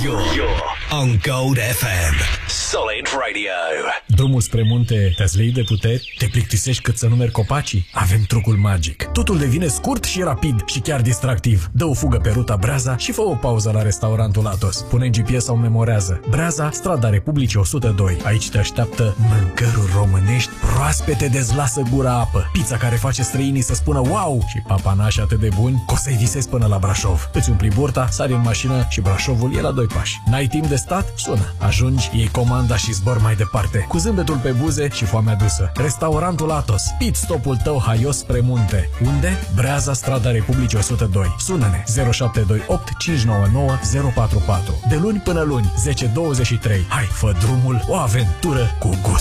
You're on Gold FM. Solid Radio. Drumul spre munte te-ați leit de puteri? Te plictisești cât să numeri copacii? Avem trucul magic. Totul devine scurt și rapid și chiar distractiv. Dă o fugă pe ruta Breaza și fă o pauză la restaurantul Atos. Pune GPS sau memorează. Breaza, strada Republicii 102. Aici te așteaptă mâncăruri românești proaspete, dezlasă gura apă. Pizza care face străinii să spună wow și papanași atât de buni că o să-i visezi până la Brașov. Îți umpli burta, sari în mașină și Brașovul e la 2 pași. N-ai timp de stat? Sună. Ajungi, iei comanda și zbor mai departe. Cu zâmbetul pe buze și foamea dusă. Restaurantul Atos. Pit stopul tău haios spre munte. Unde? Breaza, strada Republicii 102. Sună-ne 0728 599 044. De luni până luni, 10-23. Hai, fă drumul, o aventură cu gust.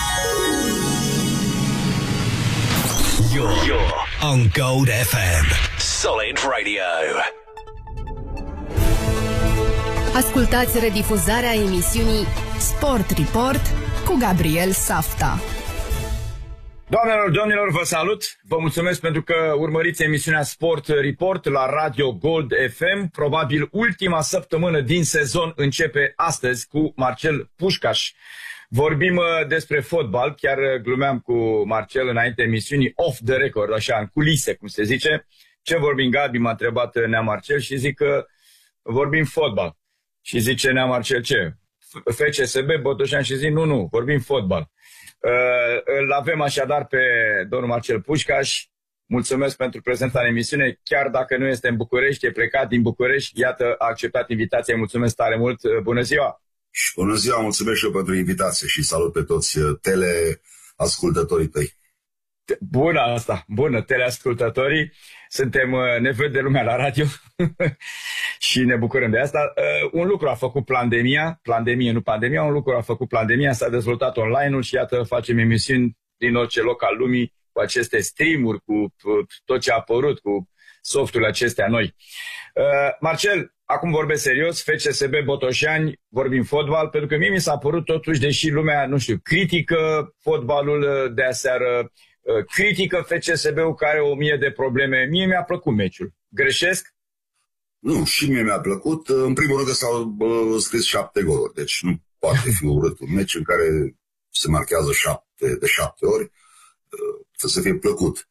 You're on Gold FM. Solid Radio. Ascultați redifuzarea emisiunii Sport Report cu Gabriel Safta. Doamnelor, domnilor, vă salut! Vă mulțumesc pentru că urmăriți emisiunea Sport Report la Radio Gold FM. Probabil ultima săptămână din sezon începe astăzi cu Marcel Pușcaș. Vorbim despre fotbal, chiar glumeam cu Marcel înainte emisiunii off the record, așa, în culise, cum se zice. Ce vorbim, Gabi? M-a întrebat Nea Marcel și zic că vorbim fotbal. Și zice Nea Marcel, ce? FCSB, Botoșani? Și zic, nu, vorbim fotbal. Îl avem așadar pe domnul Marcel Pușcaș. Mulțumesc pentru prezentarea în emisiune. Chiar dacă nu este în București, e plecat din București. Iată, a acceptat invitația. Mulțumesc tare mult. Bună ziua! Și bună ziua, mulțumesc și eu pentru invitație și salut pe toți teleascultătorii tăi. Bună asta, bună, teleascultătorii. Suntem nevăd de lumea la radio și ne bucurăm de asta. Un lucru a făcut pandemia, nu pandemia, un lucru a făcut pandemia, s-a dezvoltat online-ul și iată facem emisiuni din orice loc al lumii cu aceste stream-uri, cu tot ce a apărut, cu softurile acestea noi. Marcel, acum vorbesc serios, FCSB Botoșani, vorbim fotbal, pentru că mie mi s-a părut totuși, deși lumea, nu știu, critică fotbalul de aseară, critică FCSB-ul care are 1000 de probleme. Mie mi-a plăcut meciul. Greșesc? Nu, și mie mi-a plăcut. În primul rând că s-au scris 7 goluri, deci nu poate fi urât un meci în care se marchează 7 ori. Trebuie să fie plăcut.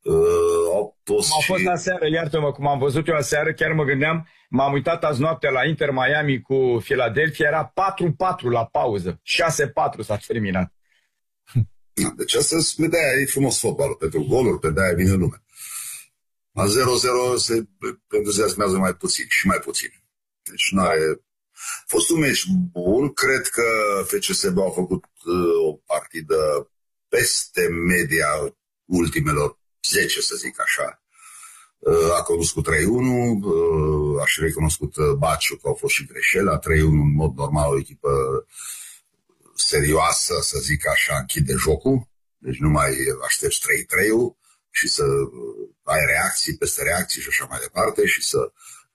A fost aseară, iartă-mă, cum am văzut eu aseară, chiar mă gândeam, m-am uitat azi noaptea la Inter Miami cu Philadelphia, era 4-4 la pauză, 6-4 s-a terminat. Deci asta de-aia e frumos fotbalul, pentru goluri, pe de-aia vine lumea. La 0-0 se entuziasmează mai puțin și mai puțin. Deci a fost un meci bun, cred că FCSB au făcut o partidă peste media ultimelor 10, să zic așa. A condus cu 3-1, aș fi recunoscut Baciu că au fost și greșeli, la 3-1 în mod normal o echipă serioasă, să zic așa, închide jocul, deci nu mai aștepți 3-3-ul și să ai reacții peste reacții și așa mai departe și să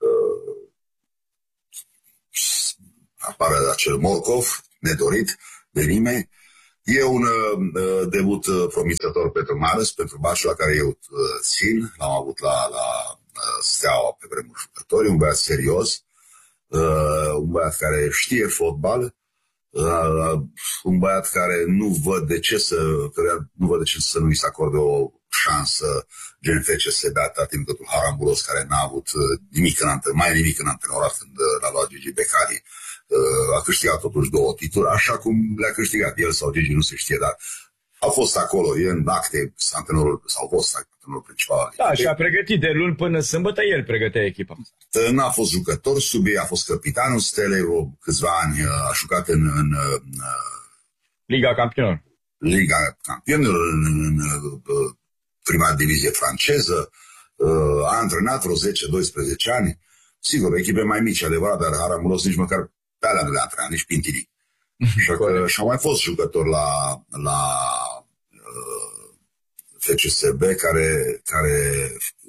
apară acel Morcov nedorit de nimeni. E un debut promițător pentru Mares, pentru Baciu, la care eu țin. L-am avut la Steaua pe vremuri jucători, un băiat serios, un băiat care știe fotbal, un băiat care nu văd de ce să nu-i se acorde o șansă gen FCSB atâta timp cât un harambulos care n-a avut nimic în antrenorat când l-a luat Gigi Becali. A câștigat totuși 2 titluri, așa cum le-a câștigat el sau Gigi, nu se știe, dar a fost acolo, e în acte, antrenorul principal. Da, și a pregătit de luni până sâmbătă, el pregătea echipa. N-a fost jucător, sub ei a fost capitanul Stelei, câțiva ani a jucat în Liga Campionilor. Liga Campionilor, în prima divizie franceză, a antrenat vreo 10-12 ani. Sigur, echipe mai mici, adevărat, dar Haramulos nici măcar pe alea nu le-a antrenat, nici Pintili. Și-a mai fost jucător la FCSB care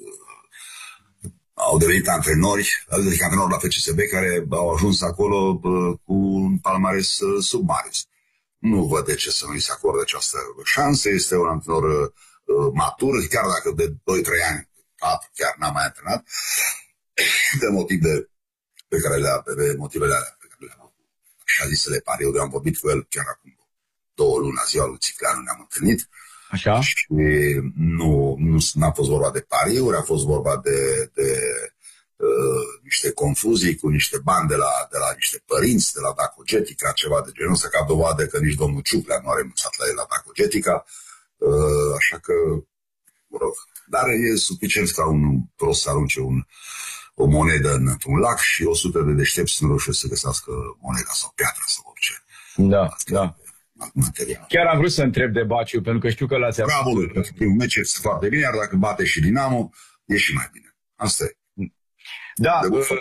au devenit antrenori la FCSB care au ajuns acolo cu un palmares sub Marius. Nu văd de ce să nu-i se acorde această șansă. Este un antrenor matur, chiar dacă de 2-3 ani, 4, chiar n-a mai antrenat, de motivele alea care le-am avut, așa zisele pariuri. Am vorbit cu el chiar acum 2 luni, la ziua lui Țicleanu, ne-am întâlnit. Așa? Și n-a fost vorba de pariuri, a fost vorba de niște confuzii cu niște bani de la niște părinți, de la Dacogetica, ceva de genul ăsta, ca dovadă că nici domnul Ciuclea nu a renunțat la el la Dacogetica. Așa că, mă rog, dar e suficient ca un prost să arunce o monedă într-un lac și 100 de deștepți nu reușesc să găsească moneda sau piatra sau orice. Da, da. Material. Chiar am vrut să întreb de Baciu, pentru că știu că l-ați avut. Bravo lui, pentru primul meci este foarte bine, iar dacă bate și Dinamo, e și mai bine. Asta e. Da,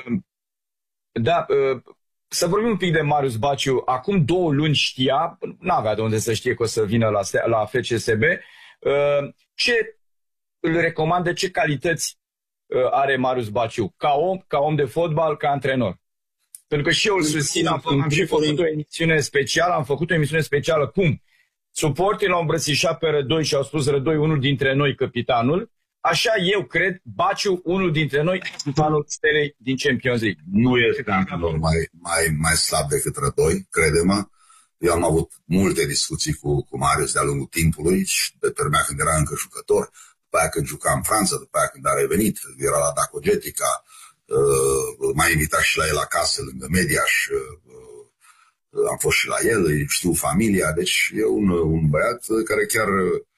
să vorbim un pic de Marius Baciu. Acum 2 luni știa, n-avea de unde să știe că o să vină la FCSB. Ce îl recomandă, ce calități are Marius Baciu? Ca om de fotbal, ca antrenor? Pentru că și eu îl susțin, am făcut o emisiune specială cum suporterii l-au îmbrățișat pe Rădoi și au spus Rădoi, unul dintre noi, capitanul. Așa eu cred, Baciu, unul dintre noi, capitanul Stelei din Champions League. Nu este antrenor mai slab decât Rădoi, crede-mă. Eu am avut multe discuții cu Marius de-a lungul timpului și de permea când era încă jucător, după aia când juca în Franța, după aia când a revenit, era la Dacogetica, m-a invitat și la el acasă, lângă Mediaș, am fost și la el, știu familia, deci e un băiat care chiar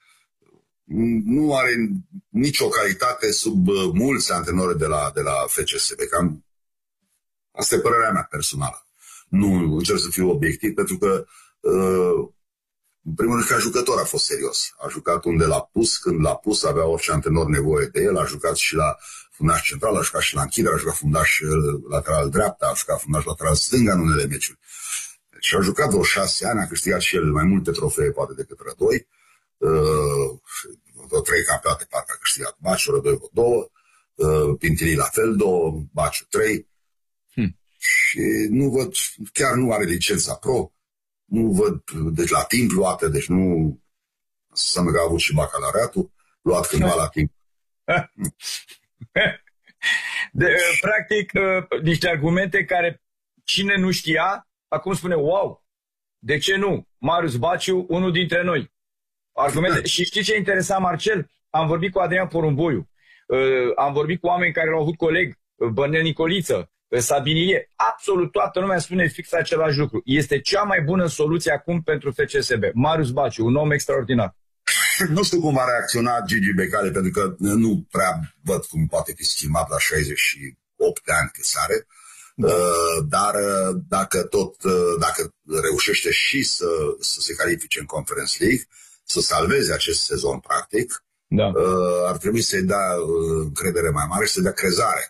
nu are nicio calitate sub mulți antrenori de la FCSB. Cam asta e părerea mea personală. Nu încerc să fiu obiectiv, pentru că în primul rând, ca jucător a fost serios. A jucat unde l-a pus, când l-a pus, avea orice antrenor nevoie de el, a jucat și la fundaș central, a jucat și la închidere, a jucat fundaș lateral dreapta, a jucat fundaș lateral stânga în unele meciuri. Deci a jucat vreo 6 ani, a câștigat și el mai multe trofee, poate, decât Rădoi. Vreo 3 campionate, parcă a câștigat Baciu, Rădoi vreo 2, Pintilii la fel 2, Baciu 3. Și nu văd, chiar nu are licența pro, nu văd, deci la timp luată, deci nu înseamnă că a avut și bacalaureatul, luat cândva la timp. Practic, niște argumente care cine nu știa, acum spune, wow, de ce nu? Marius Baciu, unul dintre noi. Argumente. Și știi ce interesa, Marcel? Am vorbit cu Adrian Porumboiu, am vorbit cu oameni care l-au avut coleg, Bănel Nicoliță, Sabinie, absolut toată lumea spune fix același lucru. Este cea mai bună soluție acum pentru FCSB. Marius Baciu, un om extraordinar. Nu știu cum va reacționa Gigi Becali, pentru că nu prea văd cum poate fi schimbat la 68 de ani cât are. Dar dacă reușește și să se califice în Conference League, să salveze acest sezon practic, da. Ar trebui să-i dea încredere mai mare și să-i dea crezare.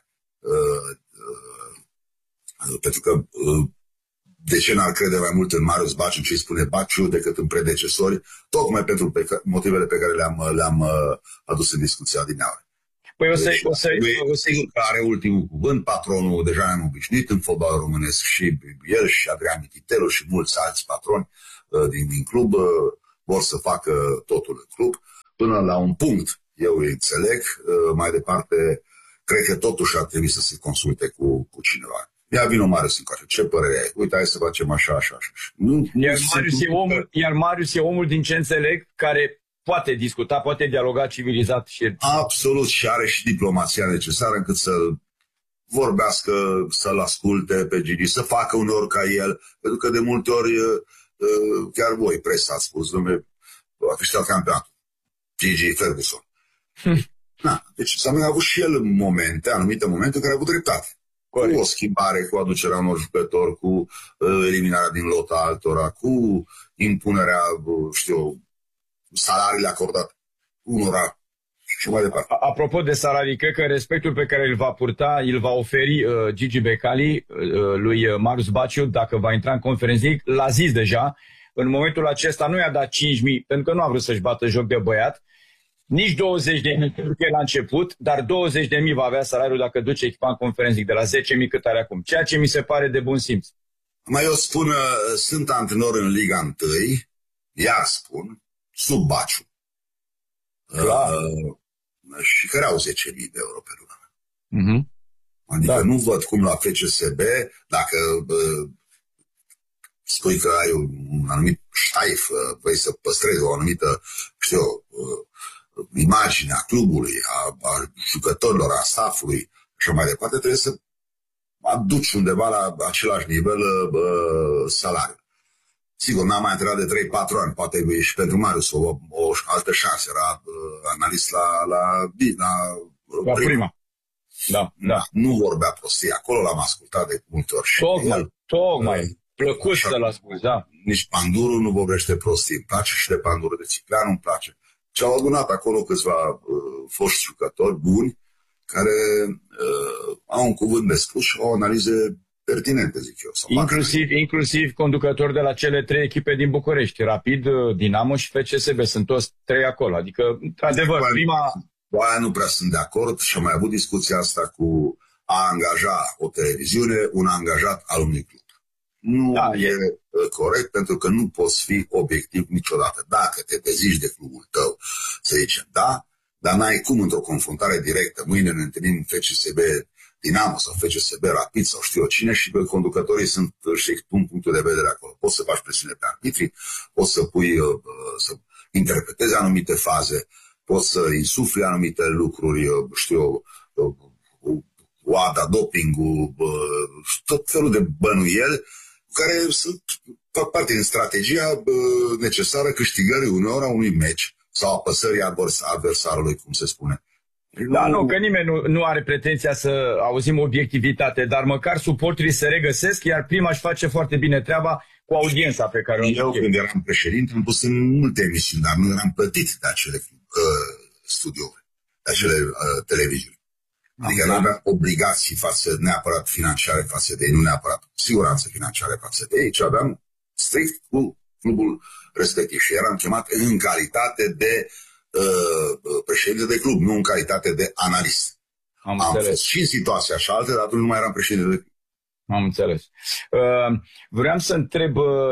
Pentru că de ce n-ar crede mai mult în Marius Baciu, ce îi spune Baciu, decât în predecesori, tocmai pentru motivele pe care le-am adus în discuția adineauri. Păi că are ultimul cuvânt, patronul, deja ne-am obișnuit în fotbal românesc, și el și Adrian Mititelu și mulți alți patroni din club vor să facă totul în club, până la un punct, eu îi înțeleg, mai departe, cred că totuși ar trebui să se consulte cu cineva. Ia vino Marius încoace, ce părere ai? Uite, hai să facem așa. Iar Marius e omul, din ce înțeleg, care poate discuta, poate dialoga civilizat. Absolut, și are și diplomația necesară încât să-l vorbească, să-l asculte pe Gigi, să facă uneori ca el, pentru că de multe ori, chiar voi, presa, ați spus, dom'le, a câștigat campionatul. Gigi Ferguson. Deci s-a avut și el anumite momente în care a avut dreptate. Cu o schimbare, cu aducerea unor jucători, cu eliminarea din lota altora, cu impunerea, salariile acordate unora și mai departe. Apropo de salarii, cred că respectul pe care îl va purta, îl va oferi Gigi Becali lui Marius Baciu dacă va intra în Conference League, l-a zis deja. În momentul acesta nu i-a dat 5.000, pentru că nu a vrut să-și bată joc de băiat, nici 20.000, pentru că e la început, dar 20.000 va avea salariul dacă duce echipa în Conference League, de la 10.000 cât are acum. Ceea ce mi se pare de bun simț. Mai eu spun, sunt antrenor în Liga 1, iar spun, sub Baciu. Și care au 10.000 de euro pe lună. Adică nu văd cum la FCSB, dacă spui că ai un anumit ștaif, vrei să păstrezi o anumită, știu eu, imagine a clubului, a jucătorilor, a staffului și mai departe, trebuie să aduci undeva la același nivel salariul. Sigur, n-am mai intrat de 3-4 ani, poate și pentru Marius o altă șansă, era analist la prima. Da. Nu vorbea prostii, acolo l-am ascultat de multe ori. Tocmai. Plăcut să-l ascult, da. Nici Panduru nu vorbește prostii, îmi place și de Panduru, de Țicleanu îmi place. Și au adunat acolo câțiva foști jucători buni, care au un cuvânt de spus și au analize pertinente, zic eu. Inclusiv conducători de la cele 3 echipe din București, Rapid, Dinamo și FCSB, sunt toți 3 acolo. Adică, într-adevăr, Cu aia nu prea sunt de acord și am mai avut discuția asta cu a angaja o televiziune, un angajat al unui club. Nu e corect, pentru că nu poți fi obiectiv niciodată. Dacă te dezici de clubul tău, să zicem, da, dar n-ai cum într-o confruntare directă. Mâine ne întâlnim FCSB Dinamo sau FCSB Rapid sau știu eu cine și conducătorii își expun punctul de vedere acolo. Poți să faci presiune pe arbitrii, poți să pui, să interpretezi anumite faze, poți să insufli anumite lucruri, știu eu, OADA, doping-ul, tot felul de bănuieli care fac parte din strategia necesară câștigării uneori a unui meci sau apăsării adversarului, cum se spune. Da, nu, că nimeni nu are pretenția să auzim obiectivitate, dar măcar suporterii se regăsesc, iar prima își face foarte bine treaba cu audiența pe care o Eu, când eram președinte, am pus în multe emisiuni, dar nu eram plătit de acele studiouri, de acele televiziuni. Adică nu aveam obligații neapărat financiare față de ei, nu neapărat siguranță financiare față de ei, ci aveam strict cu clubul respectiv. Și eram chemat în calitate de președinte de club, nu în calitate de analist. Am fost și în situația așa altă, dar atunci nu mai eram președinte de club. Am înțeles. Vreau să întreb,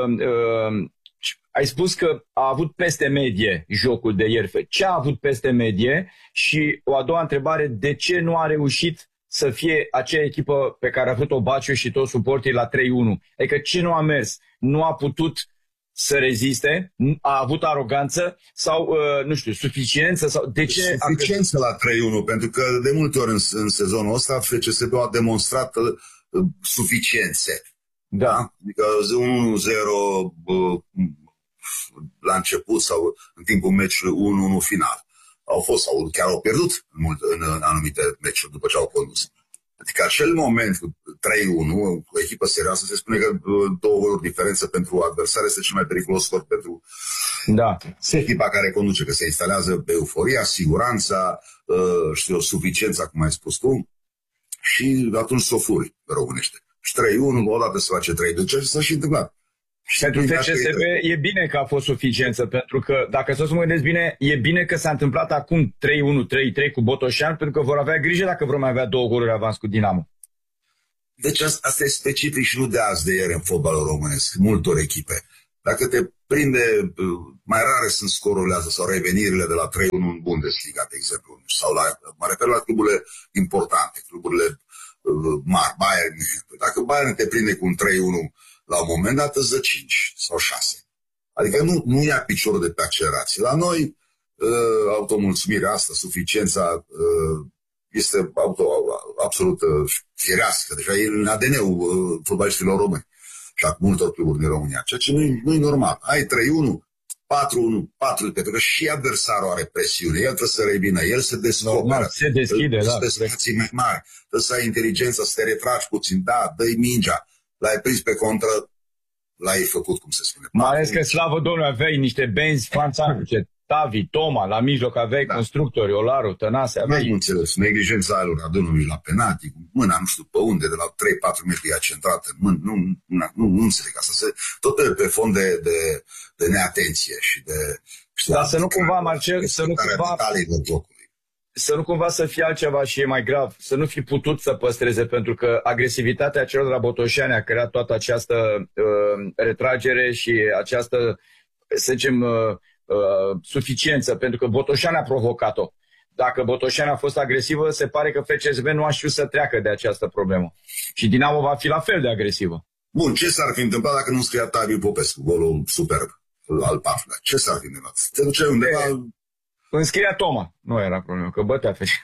ai spus că a avut peste medie jocul de ieri. Ce a avut peste medie? Și o a doua întrebare, de ce nu a reușit să fie acea echipă pe care a avut-o Baciu și toți suporterii la 3-1? Adică ce nu a mers? Nu a putut să reziste? A avut aroganță? Sau, nu știu, suficiență? Sau de ce suficiență la 3-1, pentru că de multe ori în sezonul ăsta FCSB a demonstrat suficiențe. Da. Adică 1-0 la început sau în timpul meciului 1-1 final. Sau chiar au pierdut în anumite meciuri după ce au condus. Adică acel moment cu 3-1, cu o echipă serioasă, se spune că 2 goluri diferență pentru adversar este cel mai periculos scor pentru echipa care conduce, că se instalează euforia, siguranța, suficiența, cum ai spus tu, și atunci s-o furi pe românește. Și 3-1, odată se face 3-2, ce s-a și întâmplat. Și pentru FCSB e bine că a fost suficiență, pentru că, dacă să mă gândesc bine, e bine că s-a întâmplat acum 3-1, 3-3 cu Botoșan, pentru că vor avea grijă dacă vor mai avea 2 goluri avans cu Dinamo. Deci asta e specific și nu de azi de ieri în fotbalul românesc, multor echipe. Dacă te prinde, mai rare sunt scorurile astea sau revenirile de la 3-1 în Bundesliga, de exemplu, sau mă refer la cluburile importante, cluburile mari, Bayern. Dacă Bayern te prinde cu un 3-1 la un moment dat îți dă 5 sau 6. Adică nu ia piciorul de pe accelerație. La noi, automulțumirea asta, suficiența, este absolut firească. Deja e în ADN-ul fotbaliștilor români și a multor cluburi din România. Ceea ce nu e normal. Ai 3-1, 4-1, 4, pentru că și adversarul are presiune. El trebuie să revină, el se descoperă. Se deschide, da. Să spații mai mari, trebuie să ai inteligența, să te retragi puțin. Da, dă-i mingea. L-ai prins pe contră, l-ai făcut, cum se spune. Mai ales că, slavă Domnului, aveai niște benzi fantastice. Tavi, Toma, la mijloc aveai constructori, Olaru, Tănase, aveai... Nu înțeles, neglijența lui Radonului la penalti, cu mâna nu știu pe unde, de la 3-4 metri a centrat în mână, nu înțeleg asta. Tot pe fond de neatenție și de... Dar să nu cumva, Marcel, să nu cumva să fie altceva și e mai grav, să nu fi putut să păstreze, pentru că agresivitatea celor de la Botoșani a creat toată această retragere și această, să zicem, suficiență, pentru că Botoșani a provocat-o. Dacă Botoșani a fost agresivă, se pare că FCSB nu a știut să treacă de această problemă. Și Dinamo va fi la fel de agresivă. Bun, ce s-ar fi întâmplat dacă nu scria Taviu Popescu, golul superb al patrulea? Ce s-ar fi întâmplat? Te duceai undeva... Înscria Toma. Nu era problemă, că bătea fești.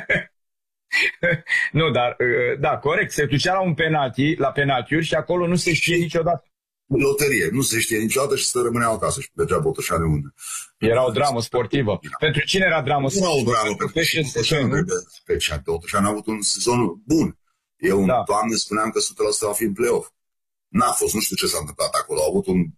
Nu, dar, da, corect. Se ducea la un penalti, la penaltiuri și acolo nu se știe niciodată. Loterie, nu se știe niciodată și să rămâneau acasă și mergea Botoșani unde. Era o dramă sportivă. Pentru cine era dramă sportivă? Nu o dramă, pentru Botoșani. Botoșani a avut un sezon bun. Eu în toamnă spuneam că 100% va fi în play-off. N-a fost, nu știu ce s-a întâmplat acolo. Au avut un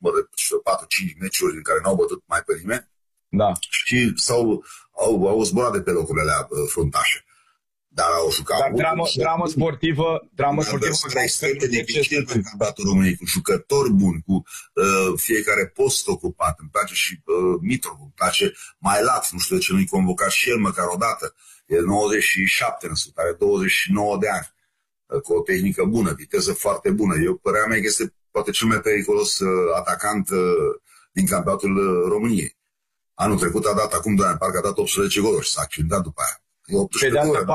4-5 meciuri în care n-au bătut mai pe nimeni. Da. Și au zburat de pe locurile alea fruntașe. Dar au jucat. Dar dramă sportivă extrem de dificil în campionatul României, cu jucători buni, cu fiecare post ocupat. Îmi place și Mitrov, îmi place Mailat, nu știu de ce nu-i convocat și el măcar o dată. E 97 născut, are 29 de ani, cu o tehnică bună, viteză foarte bună. Eu părerea mea că este poate cel mai periculos atacant din campionatul României. Anul trecut a dat, acum 2 ani, parcă a dat 18 goluri și s-a accidentat după aia. Pe de altă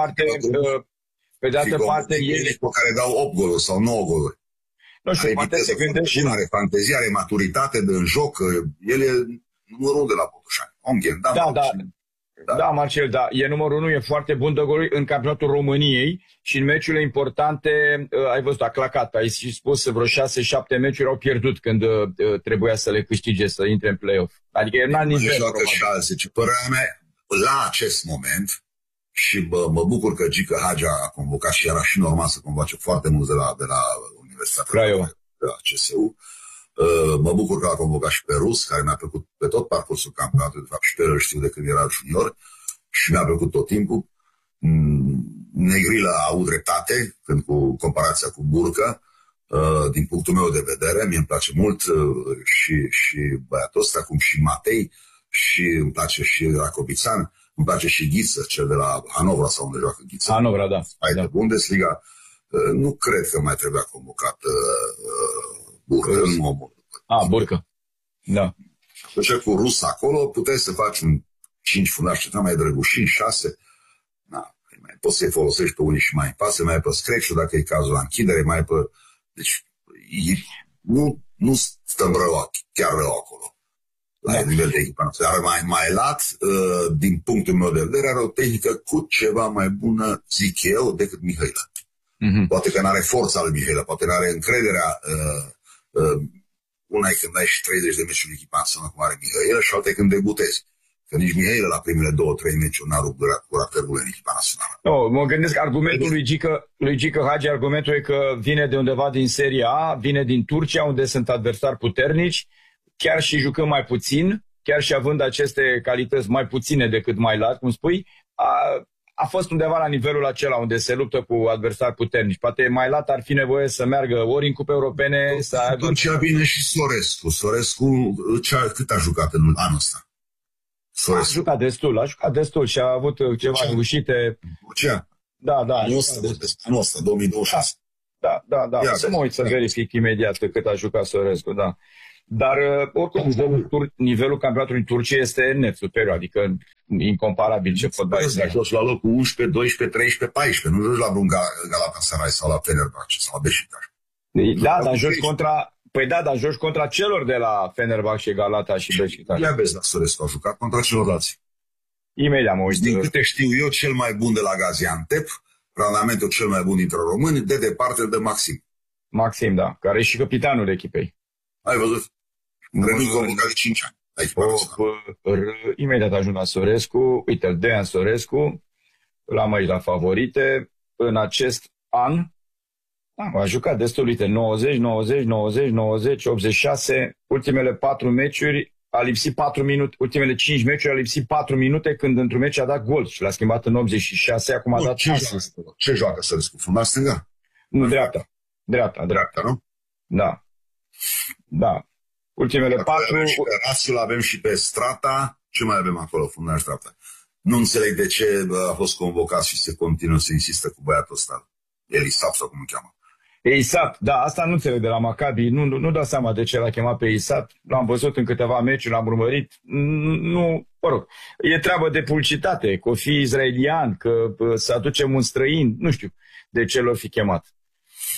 parte, el cu care dau 8 goluri sau 9 goluri. Nu știu, poate se gândește. Are fantezie, are maturitate în joc. El e numărul 1 de la Botoșani. Da, Marcel, da. E numărul 1, e foarte bun de goluri în campionatul României și în meciurile importante, ai văzut, a clacat. Ai spus vreo 6-7 meciuri au pierdut când trebuia să le câștige, să intre în play-off. Adică e n-a nivel. Părerea mea, la acest moment, și mă bucur că Gică Hagea a convocat și era și normal să convoace foarte mulți de la Universitatea Craiova, de la CSU. Mă bucur că a convocat și pe Rus, care mi-a plăcut pe tot parcursul campionatului, de fapt și pe el știu de când era junior și mi-a plăcut tot timpul. Negrilă a avut dreptate când cu comparația cu Burcă, din punctul meu de vedere, mie îmi place mult și băiatul ăsta, cum și Matei, și îmi place și Racovițan. Îmi place și Ghiță, cel de la Hanovra sau unde joacă Ghiță. Hanovra, da. De Bundesliga. Nu cred că mai trebuia convocat Burcă. Burcă. Da. Deci cu Rus acolo puteai să faci un 5 fundași, ceva mai drăgușin, 6. Mai poți să-i folosești pe unii și mai în față, mai pe Screciu, dacă e cazul la închidere, mai pe... Deci nu stăm rău, chiar rău acolo. La nivel de echipă. Dar mai lat, din punctul meu de vedere, are o tehnică cu ceva mai bună, zic eu, decât Mihailă. Poate că n-are forța lui Mihailă, poate n-are încrederea. Una e când ai și 30 de meciuri echipa națională cum are Mihailă și alta e când debutezi. Că nici Mihailă la primele 2-3 meciuri n-a rupt gura târgului în echipa națională. Mă gândesc că argumentul lui Gică Hagi, argumentul e că vine de undeva din Serie A, vine din Turcia, unde sunt adversari puternici, chiar și jucând mai puțin, chiar și având aceste calități mai puține decât Mailat, cum spui, a fost undeva la nivelul acela unde se luptă cu adversari puternici. Poate Mailat ar fi nevoie să meargă ori în cupe europene, să aibă... Turcia vine și Sorescu. Sorescu, cât a jucat în anul ăsta? A jucat destul și a avut ceva reușite. Turcia? Da. Anul ăsta, 2026. Da. Să mă uit să verific imediat cât a jucat Sorescu, da. Dar, oricum, nivelul campionatului în Turcia este net superior, adică incomparabil ce fotbalist. Ai jos la locul 11, 12, 13, 14, nu joci la vreun Galatasaray sau la Fenerbahce sau la Beşiktaş. Da, dar joci contra... Păi da, dar joci contra celor de la Fenerbahce, Galata și Beşiktaş. Ia vezi, la Sorescu a jucat contra celorlalți. Imediat mă uit. Din câte știu eu, cel mai bun de la Gaziantep, randamentul cel mai bun dintre români, de departe de Maxim. Maxim, da, care e și capitanul echipei. Ai văzut? Revin convocat 5 ani. Imediat ajung la Sorescu. Uite, Dejan Sorescu, l-am aici la favorite. În acest an a jucat destul, uite, 90, 86. Ultimele 4 meciuri a lipsit 4 minute. Ultimele 5 meciuri a lipsit 4 minute când într-un meci a dat gol și l-a schimbat în 86. Acum a dat ce joacă Sorescu? Fundaș stânga? Nu, dreapta. Dreapta, nu? Da. Ultimele 4... Rasul avem și pe Strata. Ce mai avem acolo, fundaș dreapta? Nu înțeleg de ce a fost convocat și se continuă să insistă cu băiatul ăsta. Elisab sau cum îl cheamă. Elisab, da, asta nu înțeleg de la Maccabi. Nu dau seama de ce l-a chemat pe Elisab. L-am văzut în câteva meciuri, l-am urmărit. Nu, mă rog, e treabă de publicitate, că o fi izraelian, că să aducem un străin. Nu știu de ce l-o fi chemat.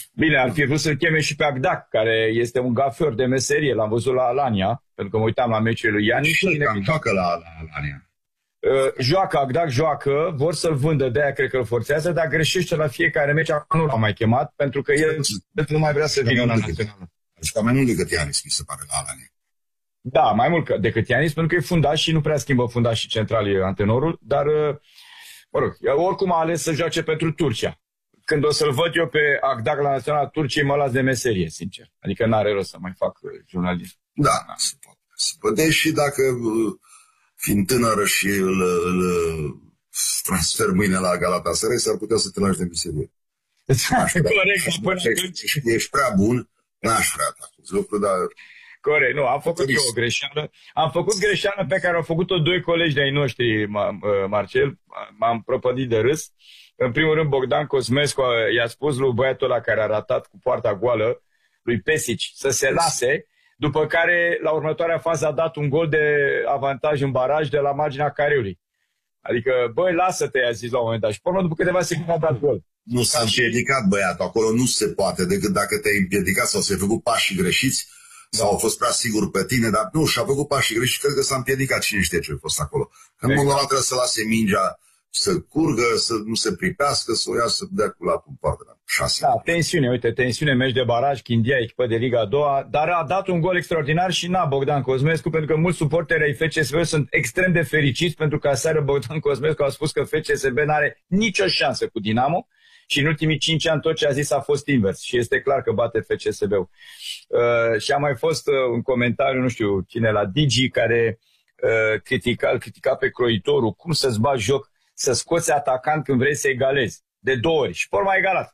Bine, ar fi vrut să-l cheme și pe Agdac, care este un gafior de meserie. L-am văzut la Alania, pentru că mă uitam la meciul lui Iani. Și cam joacă la Alania. Joacă, Agdac joacă, vor să-l vândă, de-aia cred că îl forțează, dar greșește la fiecare meci, acum nu l-am mai chemat, pentru că el nu mai vrea să vină la națională. Deci cam mai mult decât Ianis, mi se pare, la Alania. Da, mai mult decât Ianis, pentru că e fundaș și nu prea schimbă fundaș și central antrenorul, dar, mă rog, oricum a ales să joace pentru Turcia. Când o să-l văd eu pe Agdac la naționala Turciei, mă las de meserie, sincer. Adică n-are rost să mai fac jurnalism. Da, se poate. Se poate și dacă, fiind tânără și îl transfer mâine la Galatasaray, s-ar putea să te lași de meserie. Corect, până ești prea bun, n-aș vrea lucruri, dar... Corect, nu, am făcut eu o greșeală. Am făcut greșeala pe care au făcut-o doi colegi de-ai noștri, Marcel, m-am prăpădit de râs. În primul rând, Bogdan Cosmescu i-a spus lui băiatul ăla care a ratat cu poarta goală, lui Pesici, să se lase, după care, la următoarea fază, a dat un gol de avantaj în baraj de la marginea careului. Adică, băi, lasă-te, i-a zis la un moment dat. Și, până după câteva secunde a dat gol. Nu s-a împiedicat băiatul, acolo nu se poate, decât dacă te-ai împiedicat sau ți-ai făcut pașii greșiți, sau a fost prea sigur pe tine, dar nu, și-a făcut pașii greșiți și cred că s-a împiedicat, cine știe ce a fost acolo. Că în modul ăla trebuie să lase mingea să curgă, să nu se pripească, să o ia să dea cu latul în poartă. 6. Da, tensiune, uite, tensiune, meci de baraj, Chindia, echipă de Liga a doua, dar a dat un gol extraordinar și Bogdan Cosmescu, pentru că mulți suporteri ai FCSB sunt extrem de fericiți, pentru că aseară Bogdan Cosmescu a spus că FCSB n-are nicio șansă cu Dinamo și în ultimii 5 ani tot ce a zis a fost invers și este clar că bate FCSB-ul. Și a mai fost un comentariu, nu știu cine, la Digi, care critica pe croitorul, cum să-ți bagi joc să scoți atacant când vrei să egalezi. De 2 ori. Și porma egalat.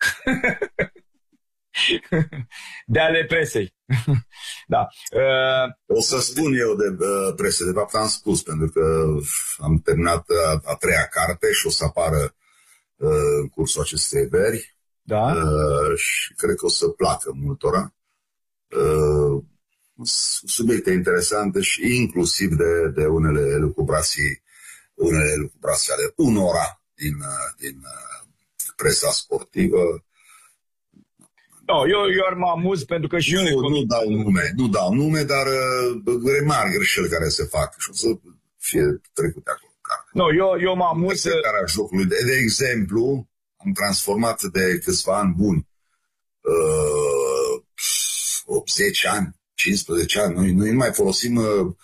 De ale presei. Da. O să spun eu de presă. De fapt am spus, pentru că am terminat a 3-a carte și o să apară în cursul acestei veri. Da. Și cred că o să placă multora. Subiecte interesante și inclusiv de unele lucubrații ale unora din presa sportivă. No, eu mă amuz pentru că și eu nu dau nume, dar remarc greșeli care se fac și o să fie trecute acolo. No, eu mă amuz. Jocului. De exemplu, am transformat de câțiva ani buni, 10 ani, 15 ani, noi nu mai folosim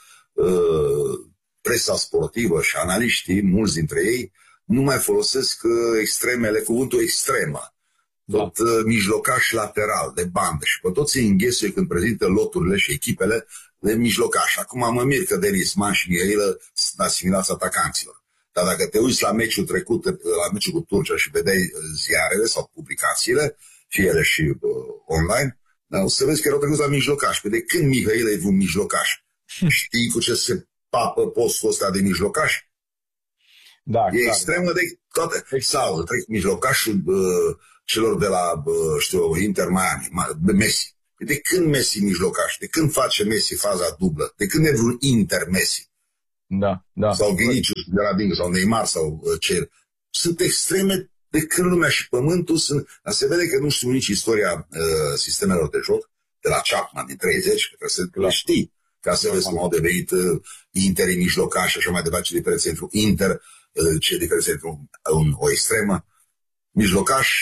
presa sportivă și analiștii, mulți dintre ei, nu mai folosesc extremele, cuvântul extremă. Tot mijlocaș lateral, de bandă. Și pe toți îi înghesuie când prezintă loturile și echipele de mijlocaș. Acum mă mir că Denis Man și Mihailă sunt asimilați atacanților. Dar dacă te uiți la meciul trecut, la meciul cu Turcia și vedeai ziarele sau publicațiile, fie ele și online, o să vezi că erau trecuți la mijlocaș. Pe de când Mihailă e un mijlocaș? Știi cu ce se papă postul ăsta de mijlocaș? Da, e extremă de toate. Sau trec mijlocașul celor de la, Inter Miami, Messi. De când Messi mijlocaș? De când face Messi faza dublă? De când e vreun Inter Messi? Da. Sau Vinicius de la Ding, sau Neymar, sau Cer. Sunt extreme de când lumea și pământul sunt... Dar se vede că nu știu nici istoria sistemelor de joc, de la Chapman din 30, că să le știi, ca să vezi cum au devenit Inter mijlocaș și așa mai departe, ce diferență între Inter, ce diferență între o extremă, mijlocaș,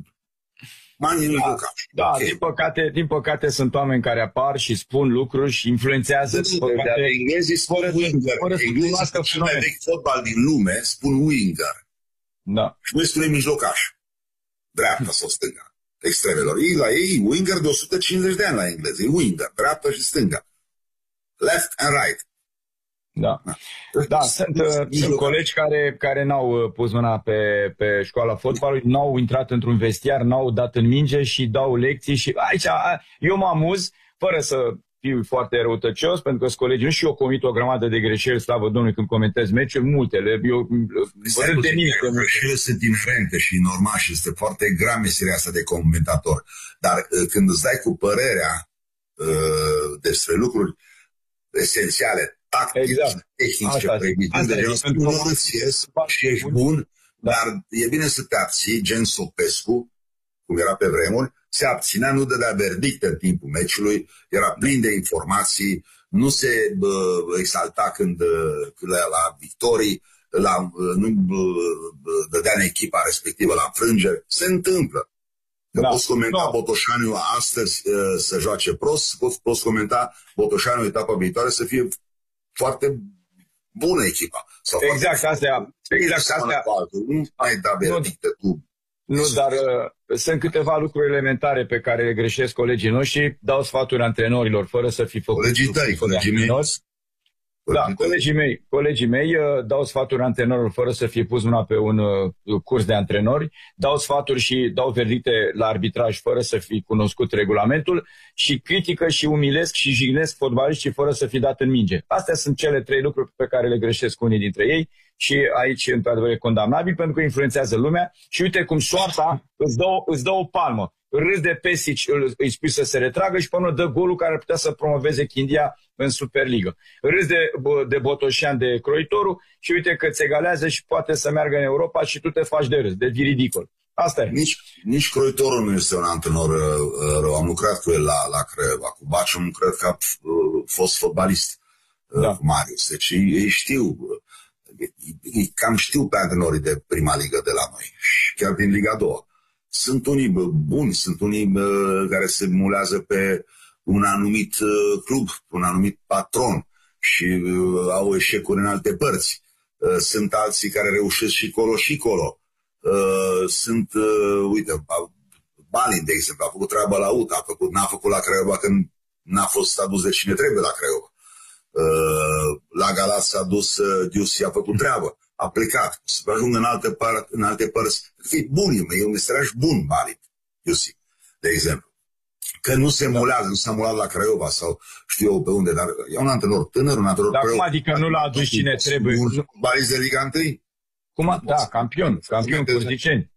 mijlocaș. Da, okay. din păcate sunt oameni care apar și spun lucruri și influențează. Englezii spun winger. Englezii spun cel mai vechi fotbal din lume, spun winger. Da. Și noi spunem mijlocaș. Dreapta sau stânga. Extremelor. La ei, winger de 150 de ani la engleză. E winger, dreapta și stânga. Left and right. Da, sunt colegi care n-au pus mâna pe școala fotbalului, n-au intrat într-un vestiar, n-au dat în minge și dau lecții și aici eu mă amuz, fără să fiu foarte răutăcios, pentru că sunt colegii, nu și eu comit o grămadă de greșeli, slavă Domnului, când comentez meciuri, multele, eu râd de mine. Greșelile sunt diferente și normal și este foarte grea meseria asta de comentator, dar când îți dai cu părerea despre lucruri esențiale, tactici, tehnici, previziuni, și ești bun, dar e bine să te abții, gen Sopescu, cum era pe vremuri, se abținea, nu dădea verdict în timpul meciului, era plin de informații, nu se exalta când la victorii, nu dădea în echipa respectivă la înfrângeri. Se întâmplă. Poți comenta Botoșaniu astăzi să joace prost, poți comenta Botoșaniu etapa viitoare să fie foarte bună echipa. Sau exact astea. Nu mai da verdicte tu. Nu, dar sunt câteva lucruri elementare pe care le greșesc colegii noștri, dau sfaturi antrenorilor fără să fi făcut... Colegii mei. Da, colegii mei dau sfaturi antrenorilor fără să fie pus mâna pe un curs de antrenori, dau sfaturi și dau verdicte la arbitraj fără să fi cunoscut regulamentul și critică și umilesc și jignesc fotbaliștii fără să fi dat în minge. Astea sunt cele 3 lucruri pe care le greșesc unii dintre ei și aici, într-adevăr, e condamnabil pentru că influențează lumea și uite cum soarta îți dă o palmă. Râs de Pesic, îi spui să se retragă și până dă golul care ar putea să promoveze Chindia în Superligă. Râs de Botoșan, de Croitoru și uite că îți egalează și poate să meargă în Europa și tu te faci de râs, devii ridicol. Asta e. Nici Croitoru nu este un antrenor rău. Am lucrat cu el la Craiova. Cu Baciu nu cred că a fost fotbalist Marius. Deci ei știu, cam știu pe antrenorii de prima ligă de la noi și chiar din Liga 2. Sunt unii buni, sunt unii care se mulează pe un anumit club, un anumit patron și au eșecuri în alte părți. Sunt alții care reușesc și colo și colo. Sunt, uite, Balin, de exemplu, a făcut treaba la UTA, n-a făcut la Craiova când n-a fost adus de cine trebuie la Craiova. La Galați s-a dus, Diusi a făcut treabă. A plecat, să ajungă în alte părți. Fii bun, e un mesteraj bun, Balin, Iusi, de exemplu. Că nu se mulează, nu s-a mulat la Craiova sau știu eu pe unde, dar e un antrenor tânăr, un antrenor Dar cum adică nu l-a adus cine trebuie? Balin de Liga 1? Da, campion cu ziceni.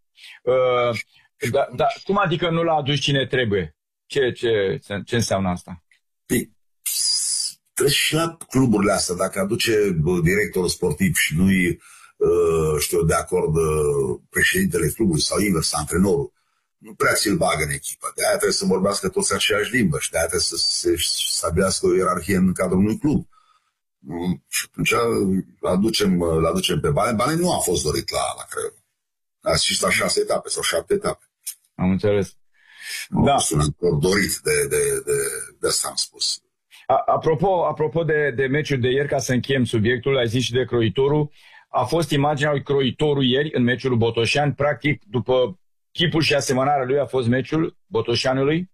Da, cum adică nu l-a adus cine trebuie? Ce înseamnă asta? Trebuie și la cluburile astea, dacă aduce directorul sportiv și nu-i de acord președintele clubului sau invers, antrenorul, nu prea ți-l bagă în echipă. De aia trebuie să vorbească toți aceeași limbă și de aia trebuie să se stabilească o ierarhie în cadrul unui club. Și atunci îl aducem pe Balin. Balin nu a fost dorit la Craiova. A fost la 6 etape sau 7 etape. Am înțeles. A fost un antrenor dorit de asta am spus. Apropo de meciul de ieri, ca să încheiem subiectul, ai zis și de Croitoru, a fost imaginea lui Croitoru ieri în meciul lui Botoșan, practic după chipul și asemănarea lui a fost meciul Botoșanului?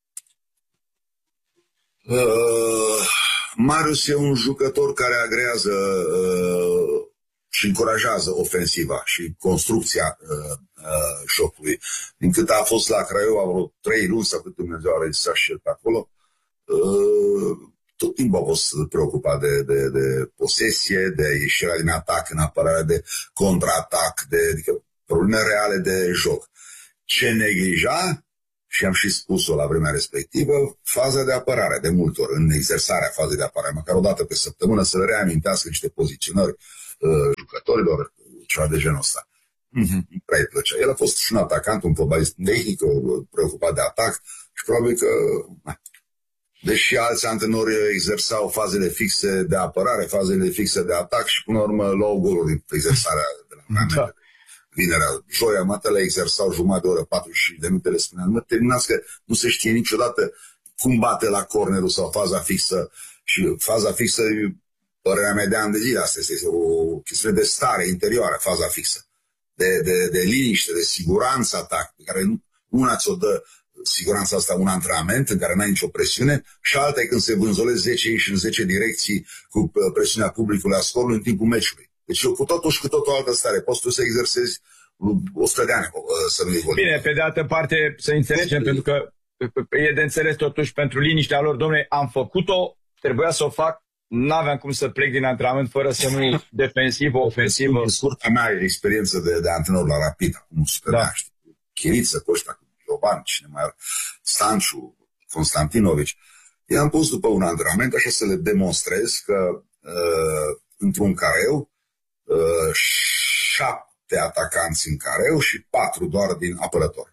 Marius e un jucător care agrează și încurajează ofensiva și construcția jocului. Din cât a fost la Craiova vreo 3 luni sau cât Dumnezeu a rezistat și el pe acolo, tot timpul a fost preocupat de posesie, de ieșirea din atac în apărare, de contraatac, adică probleme reale de joc. Ce neglija, și am și spus-o la vremea respectivă, faza de apărare, de multe ori, în exersarea fazei de apărare, măcar o dată pe săptămână să le reamintească niște poziționări jucătorilor, ceva de genul ăsta. Nu prea îi plăcea. El a fost și un atacant, un fotbalist tehnic, preocupat de atac și probabil că... Deși alți antrenori exersau fazele fixe de apărare, fazele fixe de atac și până la urmă luau goluri din exersarea de la antrenament. Vinerea, joia, matele exersau jumătate de oră, 40 de minute, le spuneam, mă, terminați că nu se știe niciodată cum bate la cornerul sau faza fixă. Și faza fixă, părerea mea de ani de zile, asta este o chestiune de stare interioară, faza fixă. De liniște, de siguranță atac, pe care una ți-o dă siguranța asta un antrenament în care n-ai nicio presiune și alta e când se vânzolezi 10 inși în 10 direcții cu presiunea publicului a scorului în timpul meciului. Deci cu totul și cu totul altă stare. Poți tu să exersezi 100 de ani să nu-i vorbi. Bine, pe de altă parte să înțelegem, pentru că e de înțeles totuși pentru liniștea lor, dom'le, am făcut-o, trebuia să o fac, n-aveam cum să plec din antrenament fără să nu defensivă, ofensivă. În scurta mea experiență de antrenor la Rapid, acum 100 de ani, știi? Chiriță, Coșta, Jovan, cine mai are, Stanciu, Constantinovici. I-am pus după un antrenament așa să le demonstrez că într-un careu 7 atacanți în careu și 4 doar din apărători.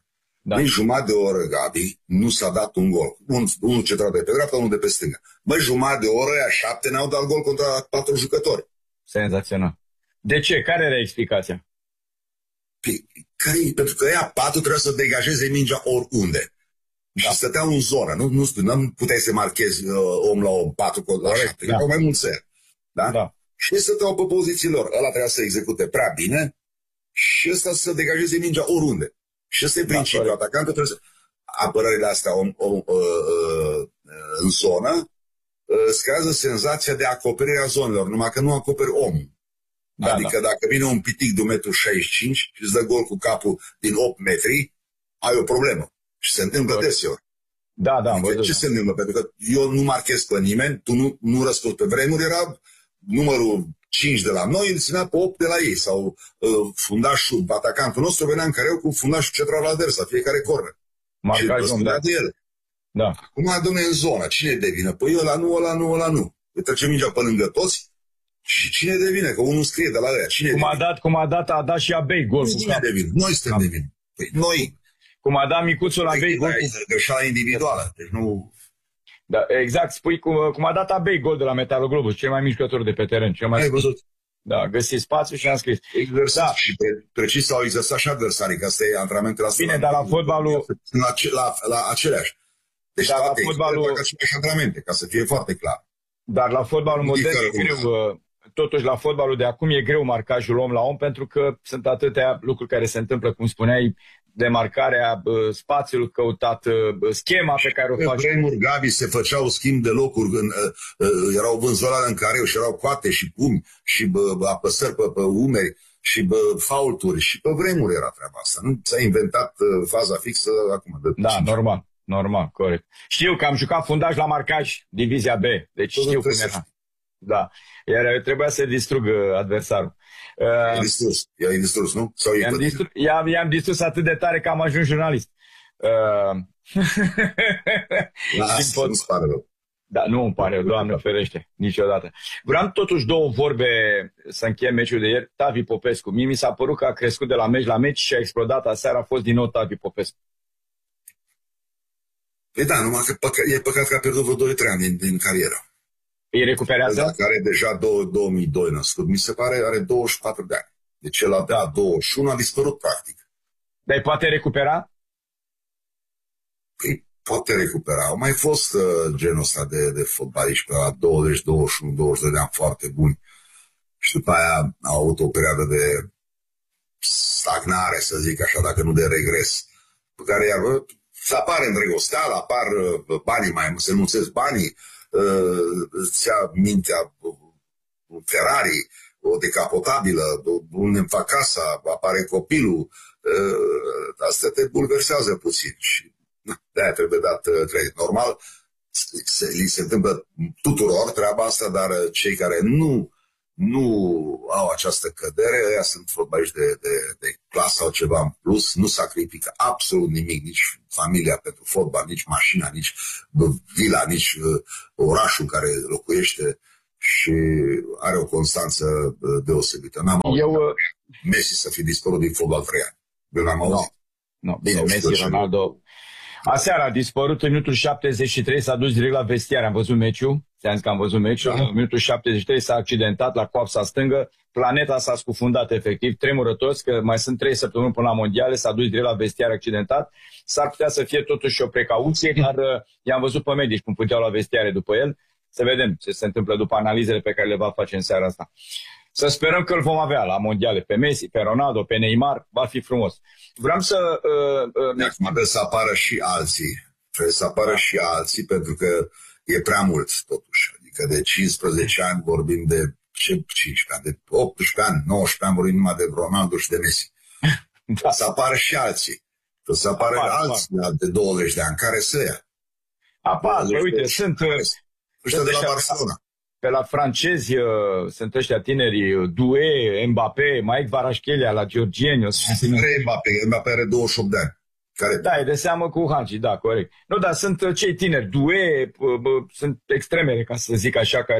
Da. În jumătate de oră, Gabi, nu s-a dat un gol. Unul central de pe dreapta, unul de pe stânga. Băi, jumătate de oră, aia 7 n-au dat gol contra 4 jucători. Senzațional. De ce? Care era explicația? Pentru că ea 4 trebuie să degajeze mingea oriunde. Și stăteau în zonă. Nu puteai să marchezi om la om, 4 la 7. Erau mai mulți seri. Da? Și ei stăteau pe poziții lor. Ăla trebuia să execute prea bine și ăsta să degajeze mingea oriunde. Și ăsta e principiul. Atacantul trebuie să... Apărările astea în zonă îți creează senzația de acoperire a zonelor, numai că nu acoperi omul. Adică dacă vine un pitic de 1,65 m și îți dă gol cu capul din 8 metri, ai o problemă. Și se întâmplă deseori. Adică ce se întâmplă? Pentru că eu nu marchez pe nimeni, tu nu răspunzi. Pe vremuri era numărul 5 de la noi, îl ținea pe 8 de la ei. Sau fundașul, atacantul nostru venea în careu cu fundașul central adversa, fiecare corner. Și răspundea de el. Da. Acum, dom'le, în zonă, cine devine? Păi ăla nu. Îi trece mingea pe lângă toți. Și cine devine? Că unul scrie de la ăia. Cum a dat și Abei gol. Cine devine? Noi suntem de vină. Păi noi. Cum a dat micuțul Abei gol. Greșeala individuală. Deci nu... Da, exact, spui cum a dat Abei gol de la Metalul Globus, cel mai mic jucător de pe teren. Ai văzut? Da, găsi spațiu și am scris. Exersat și precis s-au exersat și adversarii, că asta e antrenamentele astea. Bine, dar la fotbalul... La aceleași. Deci dar la fotbalul... aceleași antrenamente, ca să fie foarte clar. Dar la fotbalul modern e greu... Totuși, la fotbalul de acum e greu marcajul om la om, pentru că sunt atâtea lucruri care se întâmplă, cum spuneai, demarcarea, spațiul căutat, schema pe care o faci. Pe vremuri, Gabi, se făceau schimb de locuri, erau vânzolare în careu și erau coate și pumni și apăsări pe umeri și faulturi și pe vremuri era treaba asta. Nu s-a inventat faza fixă acum. Da, normal, corect. Știu că am jucat fundaș la marcaj, divizia B, deci știu cum era. Da, iar trebuia să distrugă adversarul. I-ai distrus, nu? I-am distrus atât de tare că am ajuns jurnalist. Nu-ți pare rău. Da, nu îmi pare, Doamne ferește, niciodată. Vreau totuși două vorbe să încheiem meciul de ieri. Tavi Popescu. Mie mi s-a părut că a crescut de la meci la meci și a explodat aseară, a fost din nou Tavi Popescu. Păi da, numai că e păcat că a pierdut vreo 2-3 ani din carieră. Îi recuperează? Dacă are deja 2002 născut, mi se pare are 24 de ani. Deci el avea 21, a dispărut practic. Dar poate recupera? Păi poate recupera. Au mai fost genul ăsta de fotbaliști pe la 20, 21, 22 de ani foarte buni. Și după aia au avut o perioadă de stagnare, să zic așa, dacă nu de regres. Pe care să apare îndrăgosteală, apar banii, se înmulțesc banii, îți ia mintea un Ferrari, o decapotabilă, unde îmi fac casa, apare copilul, asta te bulversează puțin și de-aia trebuie dat credit. Normal, li se întâmplă tuturor treaba asta, dar cei care nu au această cădere, ăia sunt fotbaliști de clasă sau ceva în plus, nu sacrifică absolut nimic, nici familia pentru fotbal, nici mașina, nici vila, nici orașul care locuiește și are o constanță deosebită. N-am auzit Messi să fi dispărut din fotbal 3 ani. Eu n-am auzit. No. Bine, Messi, Ronaldo... Aseară a dispărut în minutul 73, s-a dus direct la vestiar. Am văzut meciul, ți-am zis că am văzut meciul. În minutul 73 s-a accidentat la coapsa stângă, planeta s-a scufundat efectiv, tremură toți, că mai sunt 3 săptămâni până la mondiale, s-a dus direct la vestiar accidentat. S-ar putea să fie totuși o precauție, dar i-am văzut pe medici cum puteau la vestiare după el. Să vedem ce se întâmplă după analizele pe care le va face în seara asta. Să sperăm că îl vom avea la mondiale, pe Messi, pe Ronaldo, pe Neymar, va fi frumos. Vreau să... Acum trebuie să apară și alții. Trebuie să apară și alții, pentru că e prea mult, totuși. Adică de 15 ani vorbim de 15 ani, de 18 ani, 19 ani vorbim numai de Ronaldo și de Messi. Da. Să apară și alții. Trebuie să apară alții de 20 de ani, care să ia. Apar, uite, sunt... Ăștia de la Barcelona. Pe la francezi sunt ăștia tineri, Doué, Mbappé, Mike Kvaratskhelia la georgieni. Mbappé are 28 de ani. Care... Da, e de seamă cu Hanci, da, corect. Nu, dar sunt cei tineri, Doué, sunt extremele, ca să zic așa, care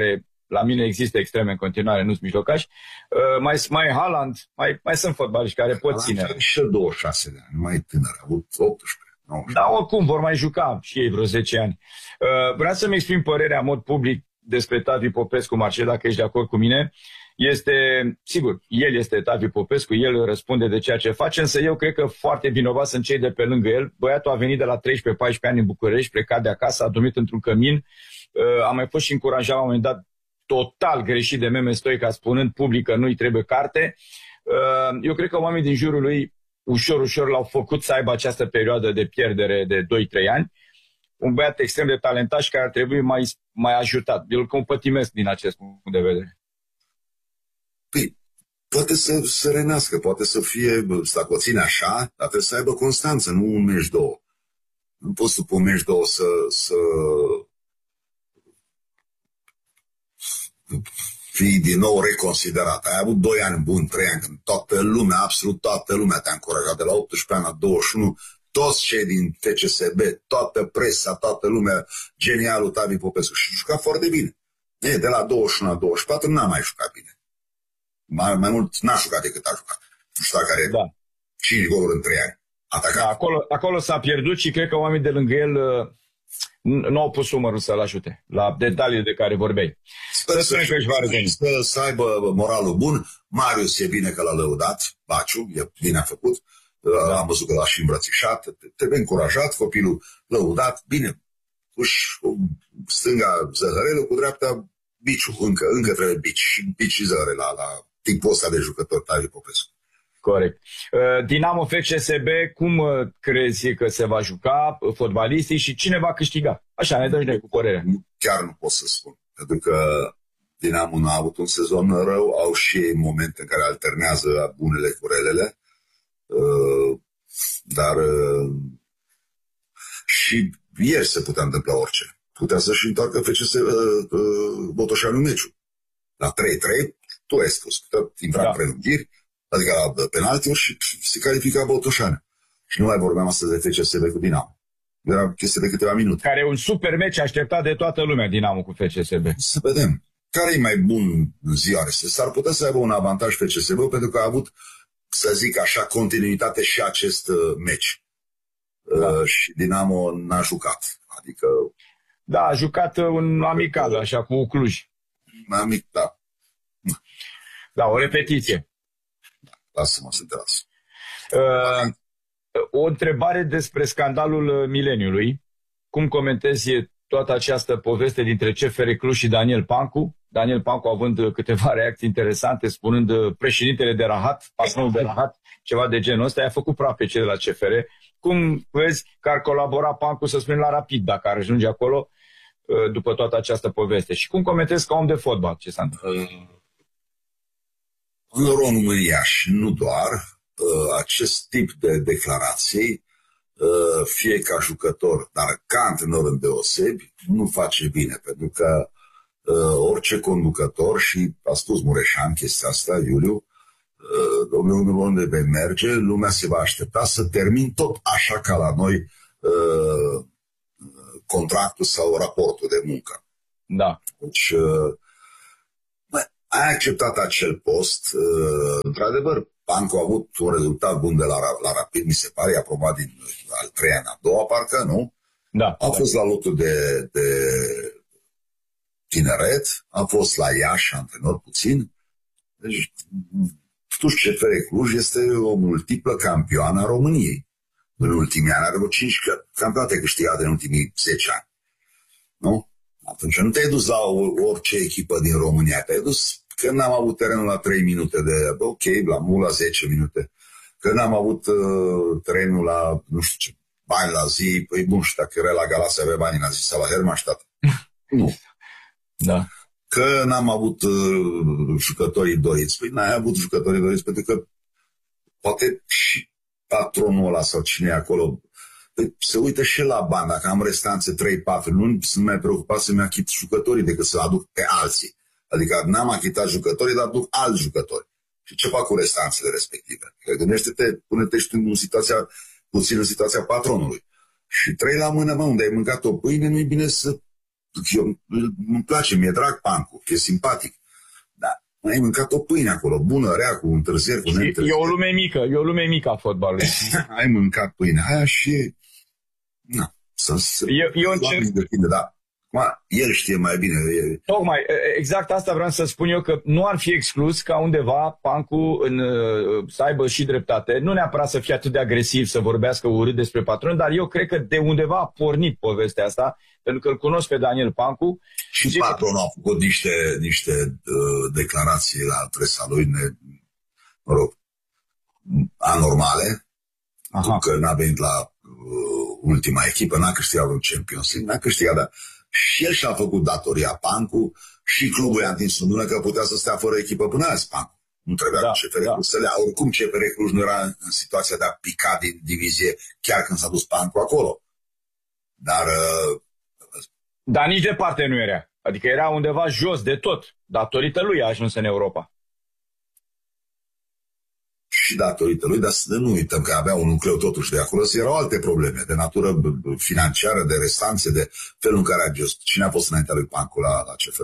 la mine există extreme în continuare, nu-s mijlocași. Mai Haaland, mai sunt fotbaliști care pot ține. Și 26 de ani, mai tânăr, a avut 18. 19. Da, oricum vor mai juca și ei vreo 10 ani. Vreau să-mi exprim părerea în mod public despre Tavi Popescu, Marcel, dacă ești de acord cu mine. Este, sigur, el este Tavi Popescu, el răspunde de ceea ce face, însă eu cred că foarte vinovat sunt cei de pe lângă el. Băiatul a venit de la 13-14 ani în București, plecat de acasă, a dormit într-un cămin, a mai fost și încurajat la un moment dat total greșit de Meme Stoica, spunând public că nu-i trebuie carte. Eu cred că oamenii din jurul lui ușor l-au făcut să aibă această perioadă de pierdere de 2-3 ani. Un băiat extrem de talentat și care ar trebui mai ajutat. Eu îl compătimesc din acest punct de vedere. Păi, poate să renească, poate să fie, dacă o ține așa, dar trebuie să aibă constanță, nu un meci, două. Nu poți după un meci, două să fii din nou reconsiderat. Ai avut 2 ani buni, 3 ani, când toată lumea, absolut toată lumea te-a încurajat, de la 18 ani la 21, toți cei din FCSB, toată presa, toată lumea, genialul Tavi Popescu. Și juca foarte bine. De la 21 la 24 n-a mai jucat bine. Mai mult n-a jucat decât a jucat. Nu știu care 5 goluri în 3 ani. Da, acolo s-a pierdut și cred că oamenii de lângă el nu au pus umărul să-l ajute la detaliile de care vorbeai. Să aibă moralul bun. Marius e bine că l-a lăudat. Baciu, e bine a făcut. Da. Am văzut că l-a și îmbrățișat. Trebuie încurajat, copilul lăudat. Bine, cu stânga Zăhărelu, cu dreapta Biciu. Încă trebuie Bici și Zăhărelu la tipul ăsta de jucător Tavi Popescu. Corect. Dinamo FCSB, cum crezi că se va juca fotbalistii și cine va câștiga? Așa, ne dă și cu părerea. Chiar nu pot să spun. Pentru că Dinamo nu a avut un sezon rău, au și ei momente în care alternează bunele cu relele. Dar și ieri se putea întâmpla orice. Putea să-și întoarcă Botoșanu meciul. La 3-3, tu ai spus, putea intra în prelungiri, adică la penaltiuri și se califica Botoșanu. Și nu mai vorbeam astăzi de FCSB cu Dinamo. Era chestie de câteva minute. Care e un super meci așteptat de toată lumea, Dinamo cu FCSB. Să vedem. Care e mai bun în ziua asta? S-ar putea să aibă un avantaj FCSB pentru că a avut, să zic așa, continuitate și acest meci. Și Dinamo n-a jucat. Adică... Da, a jucat un amical, așa, cu Cluj. Da. Da, o repetiție. Lasă-mă să te las. O întrebare despre scandalul mileniului. Cum comentezi toată această poveste dintre CFR Cluj și Daniel Pancu? Daniel Pancu având câteva reacții interesante, spunând președintele de Rahat, patronul de Rahat, ceva de genul ăsta, i-a făcut praf pe cei de la CFR. Cum vezi că ar colabora Pancu, să spunem, la Rapid, dacă ar ajunge acolo, după toată această poveste? Și cum comentezi ca om de fotbal ce s-a întâmplat? În România și nu doar, acest tip de declarații, fie ca jucător, dar ca antrenor îndeosebi, nu face bine, pentru că orice conducător, și a spus Mureșan chestia asta, Iuliu, domnul unde vei merge, lumea se va aștepta să termin tot așa ca la noi contractul sau raportul de muncă. Da. Deci, ai acceptat acel post, într-adevăr, Pancu a avut un rezultat bun de la Rapid, mi se pare, i-a aprobat din al 3-a în a doua, parcă, nu? Da. A fost la lotul de tineret, a fost la Iași, antrenor puțin. Deci, totuși, CFR Cluj este o multiplă campioană a României. În ultimii ani are vreo 5 campionate câștigate în ultimii 10 ani. Nu? Atunci nu te-ai dus la orice echipă din România, te-ai dus că n-am avut terenul la 3 minute la mult la 10 minute, că n-am avut terenul la, nu știu ce, bani la zi, păi bun, și dacă era la Galați avea bani la zi sau la Hermannstadt. Nu. Da. Că n-am avut jucătorii doriți. Păi n-ai avut jucătorii doriți pentru că poate și patronul ăla sau cine e acolo se uită și la bani. Dacă am restanțe 3-4 luni, sunt mai preocupat să-mi achit jucătorii decât să aduc pe alții. Adică n-am achitat jucătorii, dar aduc alți jucători. Și ce fac cu restanțele respective? Gândește-te, pune-te și puțin în situația patronului. Și 3 la mână, unde ai mâncat o pâine, nu-i bine să îmi place, mi-e drag Pancu, e simpatic. Dar ai mâncat o pâine acolo, bună, rea, cu întârzieri, cu neîntârzieri. E o lume mică a fotbalului. Ai mâncat pâine aia și... Na, eu încerc... Da. El știe mai bine. Tocmai, exact asta vreau să spun eu, că nu ar fi exclus ca undeva Pancu să aibă și dreptate. Nu neapărat să fie atât de agresiv, să vorbească urât despre patron, dar eu cred că de undeva a pornit povestea asta, pentru că îl cunosc pe Daniel Pancu. Și patronul a făcut niște declarații la adresa lui, anormale, că n-a venit la ultima echipă, n-a câștigat un Champions League, n-a câștigat, dar și el și-a făcut datoria Pancu și clubul i-a întins în lună că putea să stea fără echipă până azi Pancu. Nu trebuia CFR Cluj să le ia. Oricum CFR Cluj nu era în situația de a pica din divizie chiar când s-a dus Pancu acolo. Dar nici departe nu era. Adică era undeva jos de tot. Datorită lui a ajuns în Europa. Și datorită lui, dar să nu uităm că avea un nucleu totuși de acolo, să erau alte probleme de natură financiară, de restanțe, de felul în care a just. Cine a fost înaintea lui Pancu la CFR?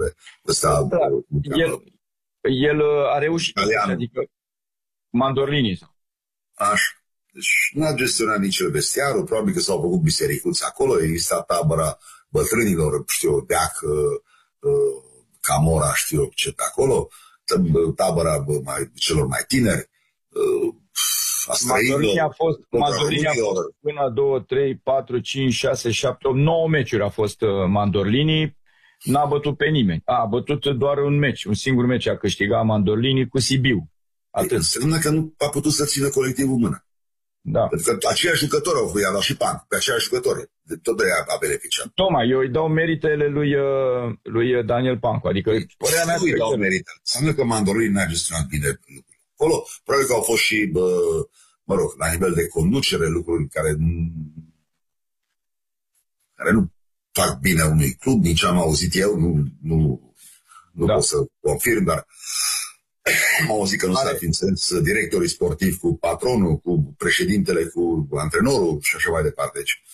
El a reușit, adică Mandorlini. Așa. Deci nu a gestionat nici el vestiarul, probabil că s-au făcut bisericuți acolo, exista tabăra bătrânilor, știu, Deac, Camora, știu ce pe acolo, tabăra celor mai tineri. Mandorlini a fost până 2, 3, 4, 5, 6, 7, 8, 9 meciuri a fost Mandorlini. N-a bătut pe nimeni. A bătut doar un meci, un singur meci a câștigat Mandorlini cu Sibiu. Atât. Înseamnă că nu a putut să țină colectivul mână. Da. Pentru că aceiași jucători au făcut, și Pancu, pe aceiași jucători. Tot de ea a beneficiat. Tocmai, eu îi dau meritele lui Daniel Pancu. Adică, părerea mea, îi dau meritele. Înseamnă că Mandorlini n-a gestionat bine lucrurile. Acolo, probabil că au fost și, la nivel de conducere, lucruri care nu fac bine unui club, nici am auzit eu, nu pot să confirm, dar am auzit că nu s-ar fi înțeles directorii sportivi cu patronul, cu președintele, cu antrenorul și așa mai departe. Deci,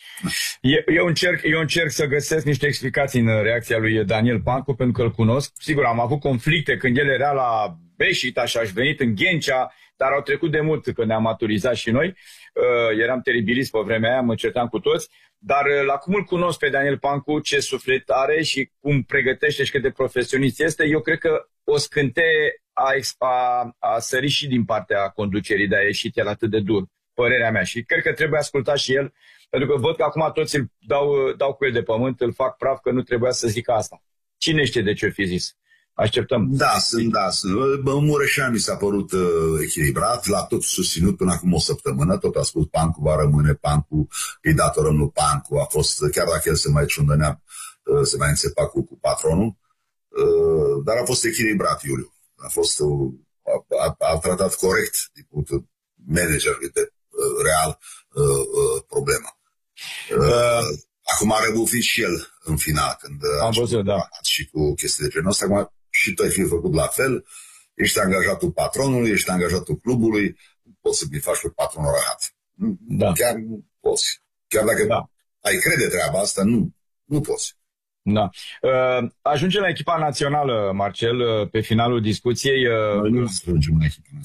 eu încerc să găsesc niște explicații în reacția lui Daniel Pancu, pentru că îl cunosc. Sigur, am avut conflicte când el era la Beşiktaş, aș venit în Ghencea, dar au trecut de mult când ne-am maturizat și noi. Eram teribiliți pe vremea aia, mă certam cu toți. Dar la cum îl cunosc pe Daniel Pancu, ce suflet are și cum pregătește și cât de profesionist este, eu cred că o scânteie a sărit și din partea conducerii de a ieșit el atât de dur, părerea mea. Și cred că trebuie ascultat și el, pentru că văd că acum toți îl dau cu el de pământ, îl fac praf că nu trebuia să zică asta. Cine știe de ce-o fi zis? Așteptăm. Da. Mureșan mi s-a părut echilibrat, l-a tot susținut până acum o săptămână, tot a spus Pancu va rămâne, Pancu îi datorăm lui Pancu, a fost, chiar dacă el se mai ciundănea, se mai înțepa cu patronul, dar a fost echilibrat Iuliu. A tratat corect din punctul managerului de real problema. Acum a rebufit și el în final, când am văzut, și cu chestii de genul ăsta. Acum și tu ai fi făcut la fel, ești angajatul patronului, ești angajatul clubului, nu poți să-i faci pe patronul rahat. Da. Chiar nu poți. Chiar dacă ai crede treaba asta, nu poți. Da. Ajungem la echipa națională, Marcel, pe finalul discuției. Nu ajungem la echipa națională.